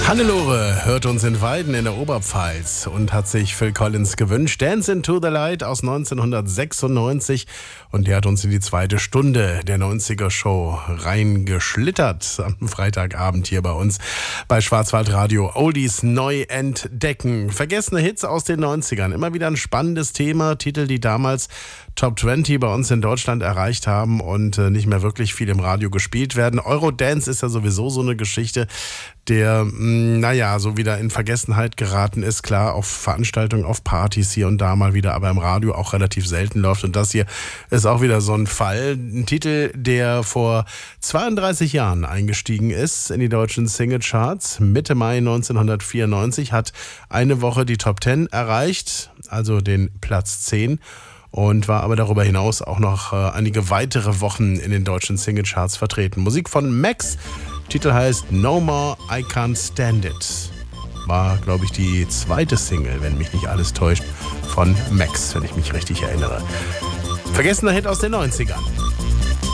Hannelore hört uns in Weiden in der Oberpfalz und hat sich Phil Collins gewünscht. Dance into the Light aus 1996. Und der hat uns in die zweite Stunde der 90er-Show reingeschlittert. Am Freitagabend hier bei uns bei Schwarzwaldradio. Oldies neu entdecken. Vergessene Hits aus den 90ern. Immer wieder ein spannendes Thema. Titel, die damals Top 20 bei uns in Deutschland erreicht haben und nicht mehr wirklich viel im Radio gespielt werden. Eurodance ist ja sowieso so eine Geschichte, der, so wieder in Vergessenheit geraten ist. Klar, auf Veranstaltungen, auf Partys hier und da mal wieder, aber im Radio auch relativ selten läuft. Und das hier ist auch wieder so ein Fall. Ein Titel, der vor 32 Jahren eingestiegen ist in die deutschen Singlecharts. Mitte Mai 1994 hat eine Woche die Top 10 erreicht, also den Platz 10. Und war aber darüber hinaus auch noch einige weitere Wochen in den deutschen Singlecharts vertreten. Musik von Max, Titel heißt No More, I Can't Stand It. War, glaube ich, die zweite Single, wenn mich nicht alles täuscht, von Max, wenn ich mich richtig erinnere. Vergessener Hit aus den 90ern.